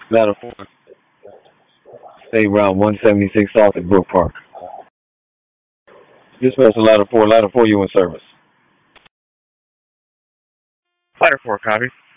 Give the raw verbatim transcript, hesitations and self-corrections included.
Ladder four, State Route one seventy-six South at Brook Park. Dispatch ladder four, ladder four, you in service. Ladder four, copy.